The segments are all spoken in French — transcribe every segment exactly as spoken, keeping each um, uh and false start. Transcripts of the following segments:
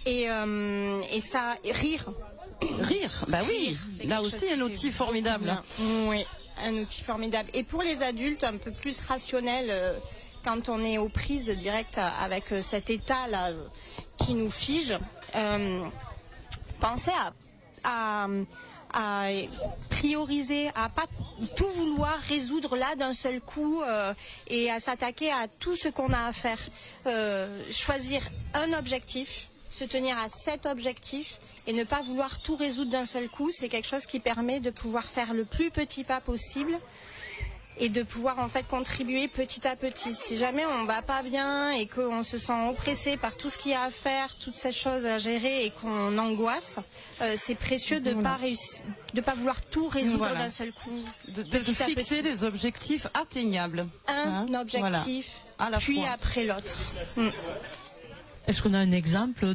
Et, euh, et ça, rire. Rire, bah oui, rire, là aussi un outil formidable. Bien. Oui, un outil formidable. Et pour les adultes, un peu plus rationnel, euh, quand on est aux prises directes avec euh, cet état-là euh, qui nous fige, euh, pensez à, à, à prioriser, à pas tout vouloir résoudre là d'un seul coup euh, et à s'attaquer à tout ce qu'on a à faire. Euh, choisir un objectif, se tenir à cet objectif et ne pas vouloir tout résoudre d'un seul coup, c'est quelque chose qui permet de pouvoir faire le plus petit pas possible et de pouvoir en fait contribuer petit à petit. Si jamais on va pas bien et qu'on se sent oppressé par tout ce qu'il y a à faire, toutes ces choses à gérer et qu'on angoisse, euh, c'est précieux de voilà. pas réussir, de pas vouloir tout résoudre voilà. d'un seul coup. De, de, de fixer des objectifs atteignables. Un hein objectif, voilà. puis fois. après l'autre. Mm. Est-ce qu'on a un exemple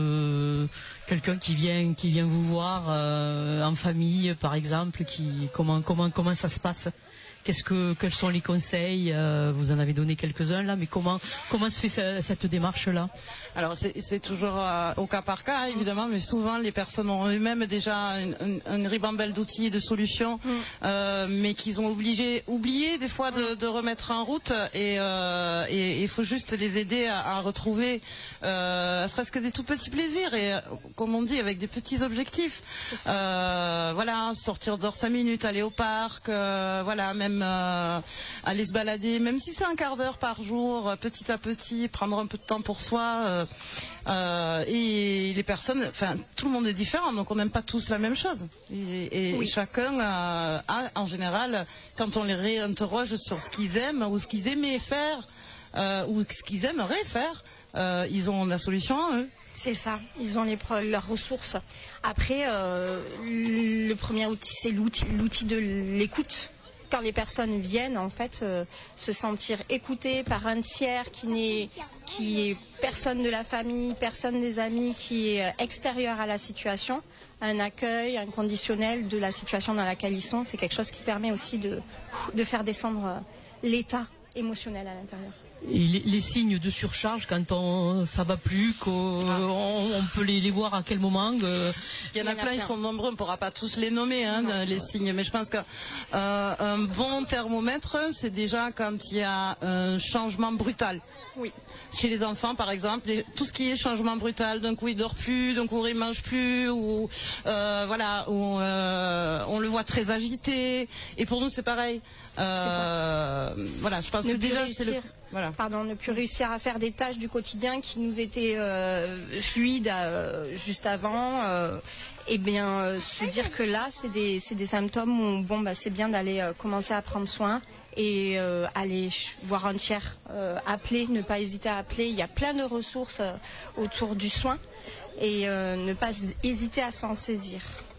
de quelqu'un qui vient qui vient vous voir euh, en famille, par exemple, qui comment comment comment ça se passe? Qu'est-ce que quels sont les conseils? euh, Vous en avez donné quelques-uns là, mais comment comment se fait ce, cette démarche-là? Alors c'est, c'est toujours euh, au cas par cas évidemment, mais souvent les personnes ont eux-mêmes déjà une, une, une ribambelle d'outils et de solutions, mm. euh, mais qu'ils ont obligé, oublié des fois de, de remettre en route, et euh, et il faut juste les aider à, à retrouver, euh, serait-ce que des tout petits plaisirs et comme on dit avec des petits objectifs. Euh, voilà, sortir dehors cinq minutes, aller au parc, euh, voilà, même euh, aller se balader, même si c'est un quart d'heure par jour, petit à petit, prendre un peu de temps pour soi. Euh, euh, et les personnes, enfin, tout le monde est différent, donc on n'aime pas tous la même chose. Et, et, oui. et chacun euh, a, en général, quand on les réinterroge sur ce qu'ils aiment ou ce qu'ils aimaient faire euh, ou ce qu'ils aimeraient faire, euh, ils ont la solution à eux. C'est ça, ils ont les, leurs ressources. Après, euh, le premier outil, c'est l'outil, l'outil de l'écoute. Quand les personnes viennent, en fait, euh, se sentir écoutées par un tiers qui n'est, qui est personne de la famille, personne des amis, qui est extérieur à la situation, un accueil, un conditionnel de la situation dans laquelle ils sont, c'est quelque chose qui permet aussi de, de faire descendre l'état émotionnel à l'intérieur. Et les, les signes de surcharge quand on ça va plus, qu'on ah. on, on peut les, les voir à quel moment? euh... Il y en a, Il y en a plein, plein, ils sont nombreux, on ne pourra pas tous les nommer, hein, non, les non. signes, mais je pense qu'un euh, bon thermomètre, c'est déjà quand il y a un changement brutal. Oui. Chez les enfants, par exemple, les, tout ce qui est changement brutal, d'un coup il dort plus, d'un coup il mange plus, ou euh, voilà, ou euh, on le voit très agité. Et pour nous, c'est pareil. Euh, c'est voilà, je pense ne que déjà réussir, c'est le. Voilà. Pardon, ne plus réussir à faire des tâches du quotidien qui nous étaient euh, fluides euh, juste avant. Euh, et bien, euh, se dire que là, c'est des, c'est des symptômes où bon, bah, c'est bien d'aller euh, commencer à prendre soin. Et euh, aller voir un tiers, euh, appeler, ne pas hésiter à appeler. Il y a plein de ressources euh, autour du soin et euh, ne pas hésiter à s'en saisir.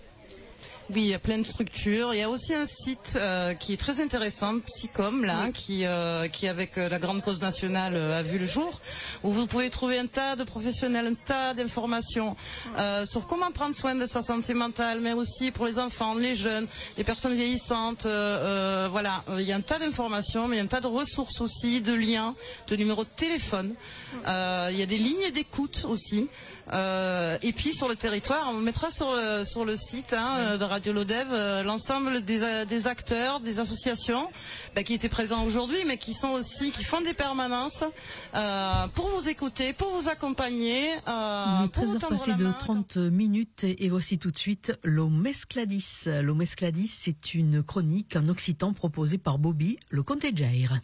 Oui, il y a plein de structures. Il y a aussi un site euh, qui est très intéressant, Psycom, là, oui. qui, euh, qui avec euh, la grande cause nationale euh, a vu le jour, où vous pouvez trouver un tas de professionnels, un tas d'informations euh, sur comment prendre soin de sa santé mentale, mais aussi pour les enfants, les jeunes, les personnes vieillissantes. Euh, euh, voilà, il y a un tas d'informations, mais il y a un tas de ressources aussi, de liens, de numéros de téléphone. Euh, il y a des lignes d'écoute aussi. Euh, et puis sur le territoire, on mettra sur le, sur le site hein, de Radio Lodève euh, l'ensemble des, des acteurs, des associations bah, qui étaient présents aujourd'hui, mais qui sont aussi, qui font des permanences euh, pour vous écouter, pour vous accompagner. Euh, Il est treize heures passées de trente minutes et voici tout de suite l'Omescladis. L'Omescladis, c'est une chronique en occitan proposée par Bobby, le comte Jair.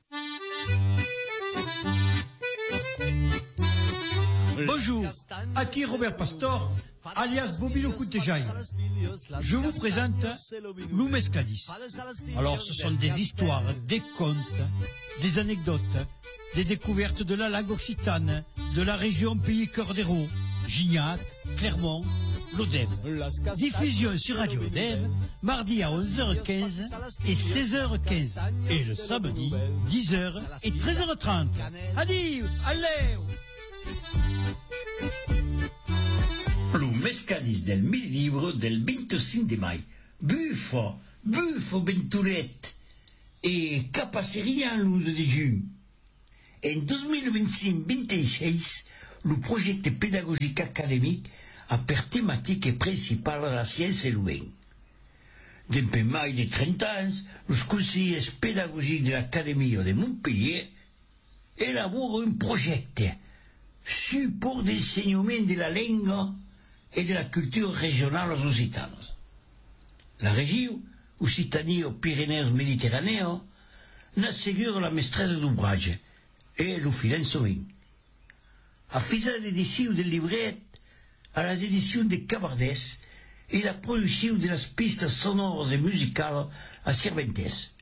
Bonjour, aquí Robert Pastor, alias Bobby le Coutejaille. Je vous présente l'Omescladis. Alors, ce sont des histoires, des contes, des anecdotes, des découvertes de la langue occitane, de la région Pays Cœur d'Hérault, Gignac, Clermont, Lodève. Diffusion sur Radio Lodève, mardi à onze heures quinze et seize heures quinze. Et le samedi, dix heures et treize heures trente. Adieu, allez! L'Omescladis del mil libro del veinticinco de maio. Buffo, buffo Benturet. E capaceria en luz de juin. En dos mil veinticinco veintiséis, le projet pédagogique académique a per thématique principale la science et l'humain. Depuis mai de trente ans, les conseillers pédagogiques de l'Académie de Montpellier élaborent un projet support d'enseignement de la langue et de la culture régionale occitane. La région Occitanie-Pyrénées-Méditerranée n'assegure la maîtrise d'ouvrage et le financement. A fait l'édition del livret à les éditions de Cabardès et la production de las pistes sonores et musicales à Cervantes.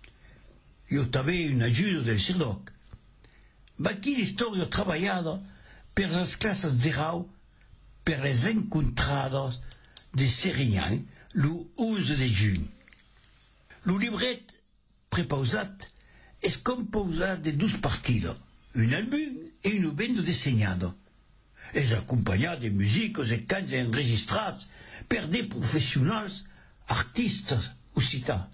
Io també une ajuda del Cerdoc. Aquí l'histoire travaillada per les classes zero per les encontrados de Serignan le onze de juny. Le livret prepausat és composat de dues partides, un album et une bande dessinada. És acompanyat de músiques et cants enregistrats per des professionals artistes occitans.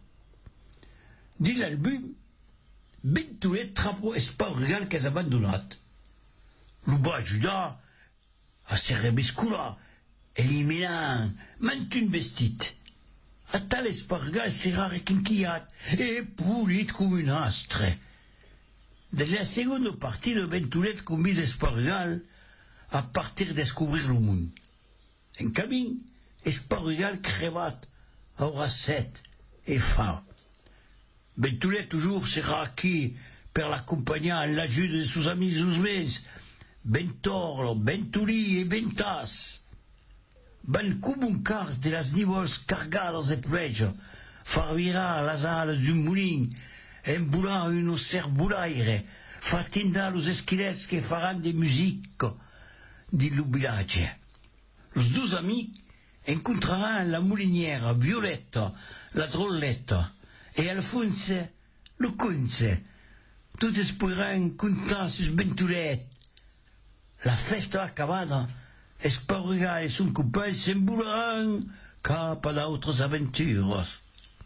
Dins l'album, Venturet trapo espai regal que és abandonat. Lo va ajudar a se reviscular, eliminant mantun vestit. A tal espai regal serà requinquillat e polit com un astre. De la segunda partie de Venturet convida espai regal a partir descobrir le món. En camí, espai regal crevat aura set e fa. Venturet toujours sera aquí per l'accompagnar en l'ajuda de seus amics usmens, Ventorlo, Ventuli e Ventas. Van comunicar de las nívols cargades de pluja, farvirà les ales d'un molin, embular un ocer bulaire, fa tindar los esquilets que faran de musique de l'ubilatge. Los dos amics encontraran la molinière Violetta, la drôletta, et Alphonse, le conce, tout espérant comptar sus Venturet. La festa acabada, Esparruga et son compagn s'embolaran cap a d'autres aventures.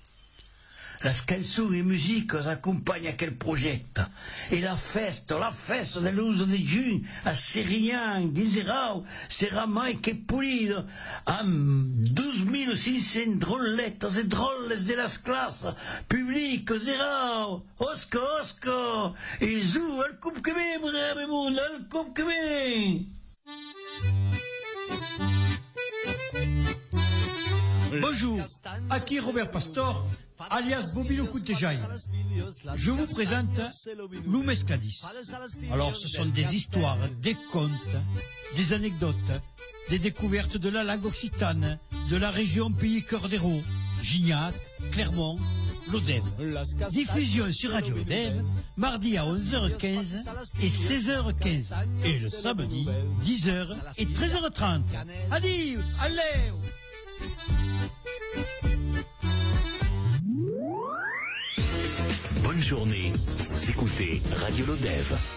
Les cançons et musiques accompagnent aquel projet. Et la festa, la festa de l'onze de juny a Serignan, d'Iserau, sera mai que polida, amb douze mille cinc cents drôlettes et drôles de les classes publiques, Zerau, Osca, Osca, et zou, el cop que ve, mon ami moun, el cop que ve. Bonjour, aquí Robert Pastor, alias Bobilo Coutejaille. Je vous présente l'Oumescadis. Alors, ce sont des histoires, des contes, des anecdotes, des découvertes de la langue occitane, de la région Pays Cœur d'Hérault, Gignac, Clermont, l'Odève. Diffusion sur Radio Odève, mardi à onze heures quinze et seize heures quinze. Et le samedi, dix heures et treize heures trente. Adieu, allez! Bonne journée, vous écoutez Radio Lodève.